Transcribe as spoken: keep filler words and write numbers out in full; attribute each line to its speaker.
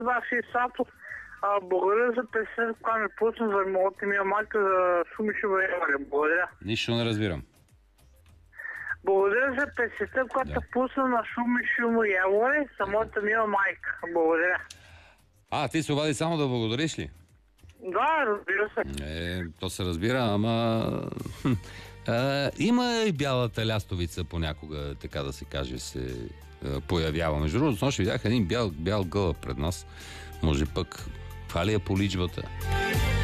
Speaker 1: Ваши Сато. А, благодаря за песен, която ми пусна за моята ми майка за Шумишева Яваре. Благодаря.
Speaker 2: Нищо не разбирам.
Speaker 1: Благодаря за песента, която
Speaker 2: Да.
Speaker 1: пусна на Шумишева Яваре за моята мила майка. Благодаря.
Speaker 2: А, ти се обади само да благодариш ли?
Speaker 1: Да, разбира се.
Speaker 2: Е, то се разбира, ама... хм, а, има и бялата лястовица понякога, така да се каже, се а, появява. Между другото, снощи видях един бял, бял гълъб пред нас. Може пък, това ли е поличбата?